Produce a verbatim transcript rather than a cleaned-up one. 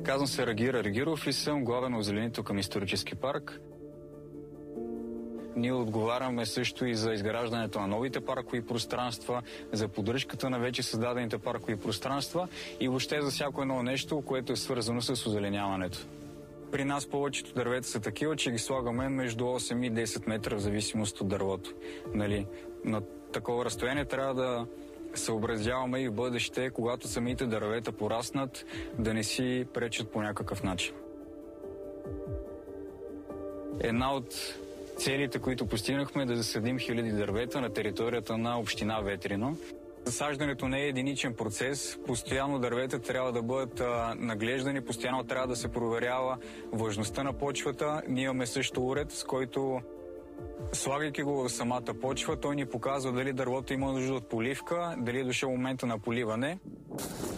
Казвам се Рагир Аргиров и съм главен озеленител към исторически парк. Ние отговаряме също и за изграждането на новите паркови пространства, за поддръжката на вече създадените паркови пространства и въобще за всяко едно нещо, което е свързано с озеленяването. При нас повечето дървета са такива, че ги слагаме между осем и десет метра в зависимост от дървото. Нали? На такова разстояние трябва да съобразяваме и в бъдеще, когато самите дървета пораснат, да не си пречат по някакъв начин. Една от целите, които постигнахме, е да засадим хиляди дървета на територията на община Ветрино. Засаждането не е единичен процес. Постоянно дървета трябва да бъдат а, наглеждани, постоянно трябва да се проверява влажността на почвата. Ние имаме също уред, с който, слагайки го в самата почва, той ни показва дали дървото има нужда от поливка, дали е дошъл момента на поливане.